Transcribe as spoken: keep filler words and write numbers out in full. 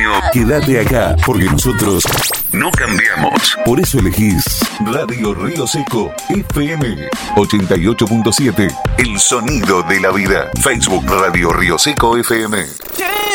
año, quédate acá, porque nosotros no cambiamos. Por eso elegís Radio Río Seco F M ochenta y ocho punto siete. El sonido de la vida. Facebook Radio Río Seco F M.